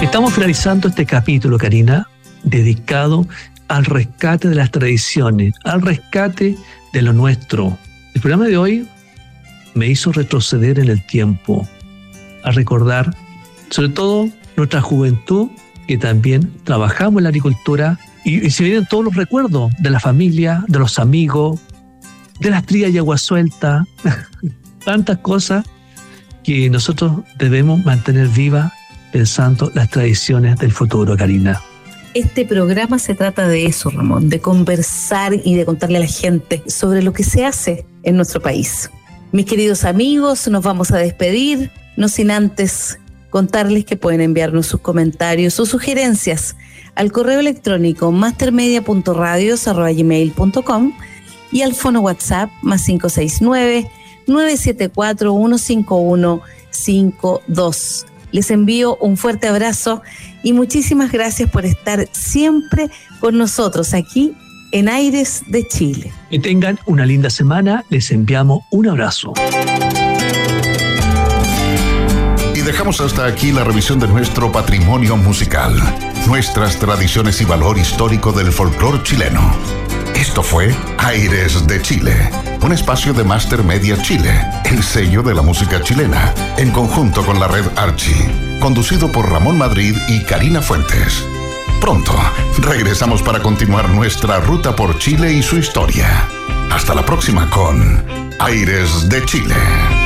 Estamos finalizando este capítulo, Karina, dedicado al rescate de las tradiciones, al rescate de lo nuestro. El programa de hoy me hizo retroceder en el tiempo, a recordar, sobre todo, nuestra juventud, que también trabajamos en la agricultura, y se vienen todos los recuerdos de la familia, de los amigos, de las trías y agua suelta, tantas cosas que nosotros debemos mantener vivas pensando las tradiciones del futuro, Karina. Este programa se trata de eso, Ramón, de conversar y de contarle a la gente sobre lo que se hace en nuestro país. Mis queridos amigos, nos vamos a despedir, no sin antes contarles que pueden enviarnos sus comentarios, sus sugerencias al correo electrónico mastermedia.radios@gmail.com y al fono WhatsApp +569 974 15152. Les envío un fuerte abrazo y muchísimas gracias por estar siempre con nosotros aquí en Aires de Chile. Que tengan una linda semana, les enviamos un abrazo. Y dejamos hasta aquí la revisión de nuestro patrimonio musical, nuestras tradiciones y valor histórico del folclore chileno. Esto fue Aires de Chile, un espacio de Master Media Chile, el sello de la música chilena, en conjunto con la red Archie, conducido por Ramón Madrid y Karina Fuentes. Pronto regresamos para continuar nuestra ruta por Chile y su historia. Hasta la próxima con Aires de Chile.